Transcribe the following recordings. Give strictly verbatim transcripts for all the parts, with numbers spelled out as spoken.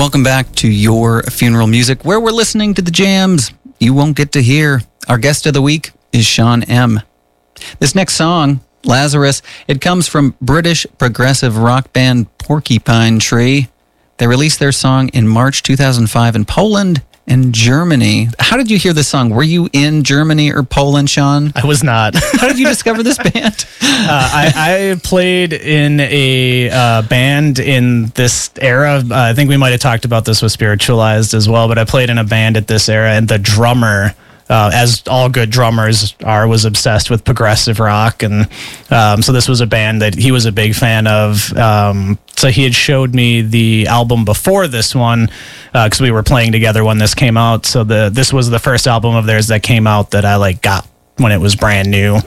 Welcome back to Your Funeral Music, where we're listening to the jams you won't get to hear. Our guest of the week is Sean M. This next song, Lazarus, it comes from British progressive rock band Porcupine Tree. They released their song in March two thousand five in Poland and Germany. How did you hear this song? Were you in Germany or Poland, Sean? I was not. How did you discover this band? Uh, I, I played in a uh, band in this era. Uh, I think we might have talked about this with Spiritualized as well, but I played in a band at this era, and the drummer, uh, as all good drummers are, was obsessed with progressive rock. And um, so this was a band that he was a big fan of. Um, so he had showed me the album before this one, because uh, we were playing together when this came out. So the this was the first album of theirs that came out that I like got when it was brand new.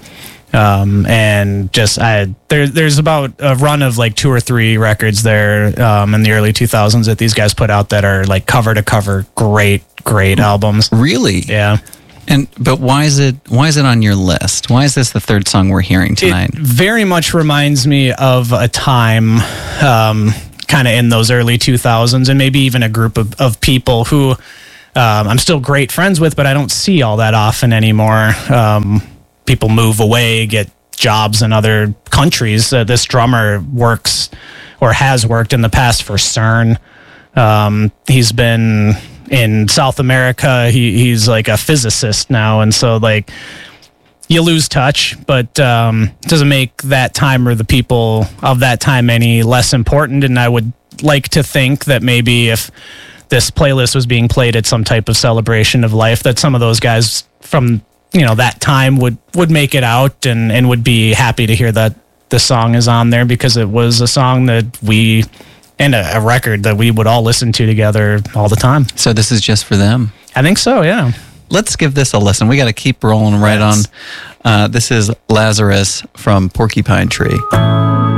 Um, and just I there there's about a run of like two or three records there um, in the early two thousands that these guys put out that are like cover to cover great great albums. Really? Yeah. And but why is it why is it on your list? Why is this the third song we're hearing tonight? It very much reminds me of a time um, kind of in those early two thousands, and maybe even a group of, of people who um, I'm still great friends with, but I don't see all that often anymore. Um, people move away, get jobs in other countries. Uh, this drummer works or has worked in the past for CERN. Um, he's been in South America. He he's like a physicist now, and so like you lose touch, but um, it doesn't make that time or the people of that time any less important. And I would like to think that maybe if this playlist was being played at some type of celebration of life, that some of those guys from you know that time would would make it out and and would be happy to hear that the song is on there, because it was a song that we and a, a record that we would all listen to together all the time. So this is just for them? I think so, yeah. Let's give this a listen. We got to keep rolling right Yes. on. Uh, this is Lazarus from Porcupine Tree.